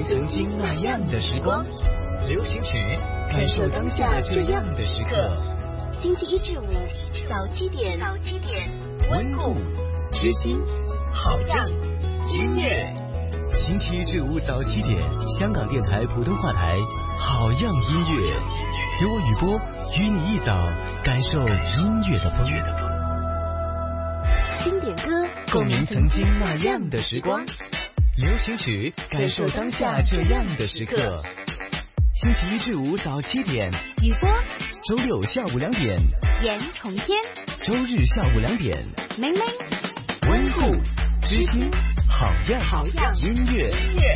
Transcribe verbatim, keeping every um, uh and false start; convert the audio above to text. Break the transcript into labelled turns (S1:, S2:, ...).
S1: 曾经那样的时光，流行曲，感受当下这样的时刻。
S2: 星期一至五早七点，早七点，
S1: 温故知新，好样音乐。星期一至五早七点，香港电台普通话台，好样音乐，由我雨波与你一早感受音乐的风。
S2: 经典歌，
S1: 共鸣曾经那样的时光。流行曲，感受当下这样的时刻。星期一至五早七点，
S2: 雨波；
S1: 周六下午两点，
S2: 严重天；
S1: 周日下午两点，
S2: 明明。
S1: 温故知新，好样
S2: 好样
S1: 音乐。